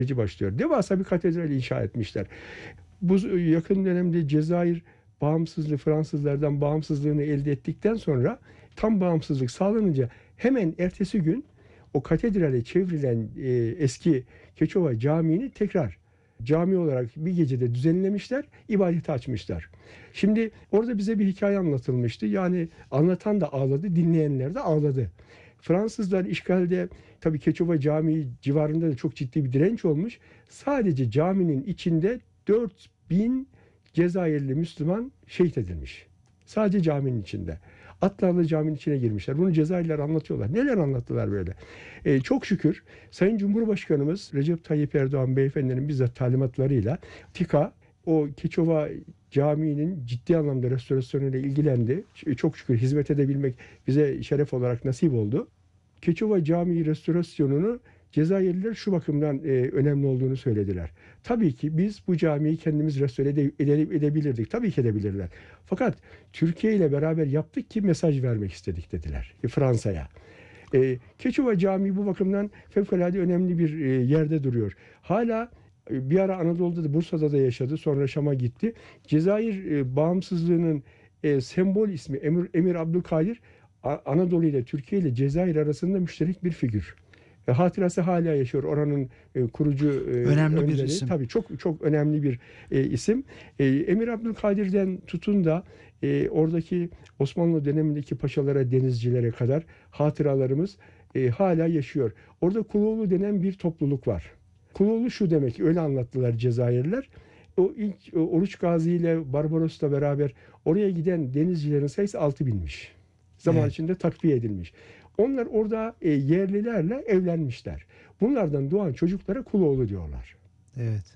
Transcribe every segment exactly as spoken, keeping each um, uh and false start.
başlıyor. Devasa bir katedral inşa etmişler. Bu yakın dönemde Cezayir bağımsızlığı, Fransızlardan bağımsızlığını elde ettikten sonra tam bağımsızlık sağlanınca hemen ertesi gün o katedrale çevrilen e, eski Keçova Camii'ni tekrar cami olarak bir gecede düzenlemişler, ibadete açmışlar. Şimdi orada bize bir hikaye anlatılmıştı. Yani anlatan da ağladı, dinleyenler de ağladı. Fransızlar işgalde tabii Keçova Camii civarında da çok ciddi bir direnç olmuş. Sadece caminin içinde dört bin Cezayirli Müslüman şehit edilmiş. Sadece caminin içinde. Atlarla caminin içine girmişler. Bunu Cezayirliler anlatıyorlar. Neler anlattılar böyle. Ee, çok şükür Sayın Cumhurbaşkanımız Recep Tayyip Erdoğan beyefendinin bizzat talimatlarıyla TİKA o Keçova Camii'nin ciddi anlamda restorasyonuyla ilgilendi. Çok şükür hizmet edebilmek bize şeref olarak nasip oldu. Keçova Camii restorasyonunu Cezayirliler şu bakımdan e, önemli olduğunu söylediler. Tabii ki biz bu camiyi kendimiz restore ede, ede, edebilirdik. Tabii ki edebilirler. Fakat Türkiye ile beraber yaptık ki mesaj vermek istedik dediler e, Fransa'ya. E, Keçova Camii bu bakımdan fevkalade önemli bir e, yerde duruyor. Hala e, bir ara Anadolu'da da Bursa'da da yaşadı. Sonra Şam'a gitti. Cezayir e, bağımsızlığının e, sembol ismi Emir, Emir Abdülkadir Anadolu ile Türkiye ile Cezayir arasında müşterek bir figür. E, hatırası hala yaşıyor. Oranın e, kurucu e, önemli önderi. bir isim. Tabii çok çok önemli bir e, isim. E, Emir Abdülkadir'den tutun da e, oradaki Osmanlı dönemindeki paşalara, denizcilere kadar hatıralarımız e, hala yaşıyor. Orada Kuloğlu denen bir topluluk var. Kuloğlu şu demek, öyle anlattılar Cezayirliler. O ilk o, Oruç Gazi ile Barbaros'la beraber oraya giden denizcilerin sayısı altı binmiş. Zaman Evet. içinde takviye edilmiş. Onlar orada e, yerlilerle evlenmişler. Bunlardan doğan çocuklara Kuloğlu diyorlar. Evet.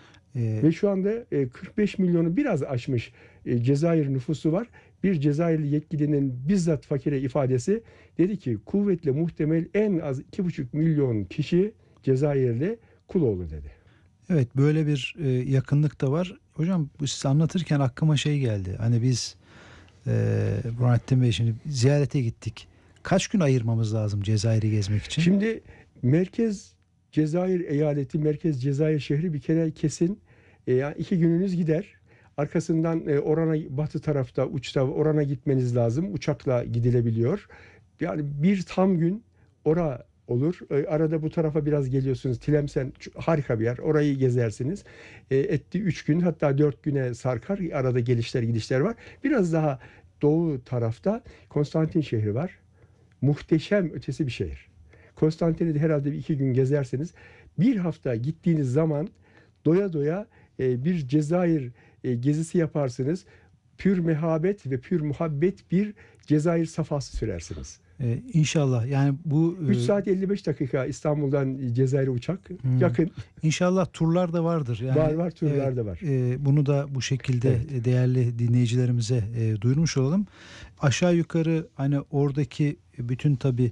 Ee, Ve şu anda e, kırk beş milyonu biraz aşmış e, Cezayir nüfusu var. Bir Cezayirli yetkilinin bizzat fakire ifadesi dedi ki kuvvetle muhtemel en az iki buçuk milyon kişi Cezayirli Kuloğlu dedi. evet, böyle bir e, yakınlık da var. Hocam bu siz anlatırken aklıma şey geldi. Hani biz e, Burhanettin Bey şimdi ziyarete gittik. Kaç gün ayırmamız lazım Cezayir'i gezmek için? Şimdi merkez Cezayir eyaleti, merkez Cezayir şehri bir kere kesin e, yani iki gününüz gider. Arkasından e, orana batı tarafta uçta orana gitmeniz lazım. Uçakla gidilebiliyor. Yani bir tam gün ora olur. E, arada bu tarafa biraz geliyorsunuz. Tlemcen harika bir yer. Orayı gezersiniz. E, etti üç gün hatta dört güne sarkar. Arada gelişler gidişler var. Biraz daha doğu tarafta Konstantin şehri var. Muhteşem ötesi bir şehir. Konstantin'i herhalde bir iki gün gezerseniz bir hafta gittiğiniz zaman doya doya e, bir Cezayir e, gezisi yaparsınız. Pür mehabet ve pür muhabbet bir Cezayir safhası sürersiniz. Ee, inşallah yani bu üç saat elli beş dakika İstanbul'dan Cezayir'e uçak hmm, yakın. İnşallah turlar da vardır. Yani, var var turlar evet, da var. E, bunu da bu şekilde Evet. değerli dinleyicilerimize e, duyurmuş olalım. Aşağı yukarı hani oradaki bütün tabii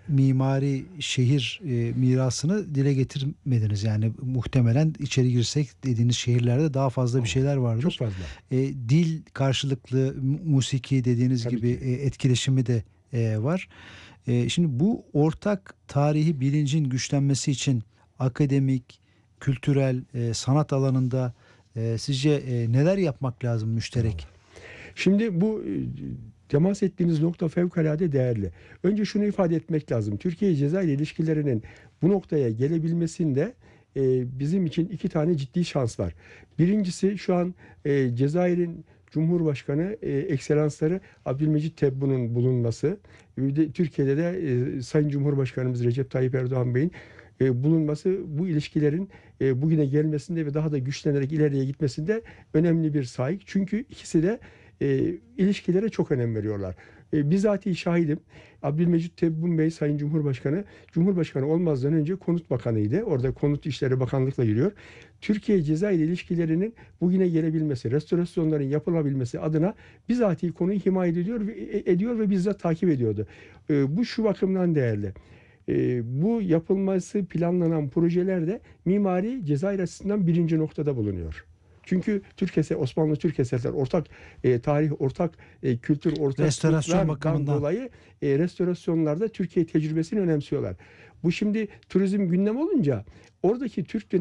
mimari şehir e, mirasını dile getirmediniz. Yani muhtemelen içeri girsek dediğiniz şehirlerde daha fazla bir şeyler vardır. Çok fazla. E, dil karşılıklı musiki dediğiniz Tabii gibi ki. e, etkileşimi de e, var. E, şimdi bu ortak tarihi bilincin güçlenmesi için akademik, kültürel, e, sanat alanında e, sizce e, neler yapmak lazım müşterek? Şimdi bu e, temas ettiğiniz nokta fevkalade değerli. Önce şunu ifade etmek lazım. Türkiye-Cezayir ilişkilerinin bu noktaya gelebilmesinde e, bizim için iki tane ciddi şans var. Birincisi şu an e, Cezayir'in Cumhurbaşkanı e, Ekselansları Abdülmecit Tebboun'un bulunması. Bir de Türkiye'de de e, Sayın Cumhurbaşkanımız Recep Tayyip Erdoğan Bey'in e, bulunması bu ilişkilerin e, bugüne gelmesinde ve daha da güçlenerek ileriye gitmesinde önemli bir saygı. Çünkü ikisi de e, ilişkilere çok önem veriyorlar. E, bizatihi şahidim. Abdülmecit Tebboun Bey Sayın Cumhurbaşkanı, Cumhurbaşkanı olmazdan önce Konut Bakanıydı. Orada Konut İşleri Bakanlıkla yürüyor. Türkiye-Cezayir ilişkilerinin bugüne gelebilmesi, restorasyonların yapılabilmesi adına bizatihi konuyu himaye ediyor ve, ediyor ve bizzat takip ediyordu. E, bu şu bakımdan değerli. E, bu yapılması planlanan projelerde mimari Cezayir açısından birinci noktada bulunuyor. Çünkü Türk eser, Osmanlı Türk eserler ortak e, tarih, ortak e, kültür, ortak Restorasyon bakımından dolayı e, restorasyonlarda Türkiye tecrübesini önemsiyorlar. Bu şimdi turizm gündem olunca oradaki Türk